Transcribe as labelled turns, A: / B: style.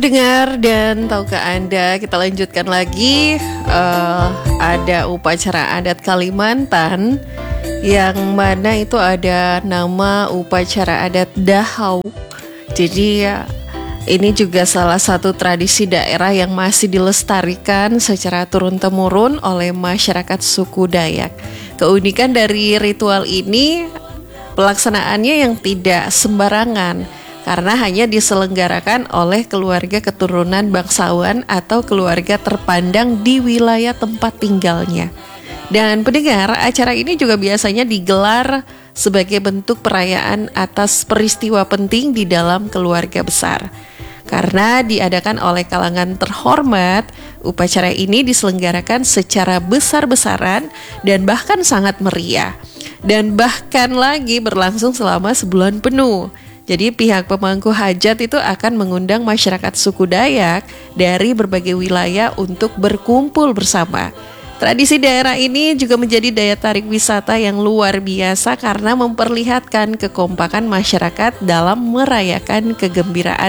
A: Dengar dan tahukah Anda, kita lanjutkan lagi. Ada upacara adat Kalimantan yang mana itu ada nama upacara adat Dahau. Jadi ini juga salah satu tradisi daerah yang masih dilestarikan secara turun-temurun oleh masyarakat suku Dayak. Keunikan dari ritual ini, pelaksanaannya yang tidak sembarangan karena hanya diselenggarakan oleh keluarga keturunan bangsawan atau keluarga terpandang di wilayah tempat tinggalnya. Dan pendengar, acara ini juga biasanya digelar sebagai bentuk perayaan atas peristiwa penting di dalam keluarga besar. Karena diadakan oleh kalangan terhormat, upacara ini diselenggarakan secara besar-besaran dan bahkan sangat meriah. Dan bahkan lagi berlangsung selama sebulan penuh. Jadi pihak pemangku hajat itu akan mengundang masyarakat suku Dayak dari berbagai wilayah untuk berkumpul bersama. Tradisi daerah ini juga menjadi daya tarik wisata yang luar biasa karena memperlihatkan kekompakan masyarakat dalam merayakan kegembiraan